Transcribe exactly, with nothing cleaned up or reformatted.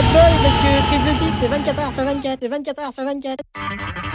bol parce que triple six c'est vingt-quatre heures sur vingt-quatre et vingt-quatre heures sur vingt-quatre.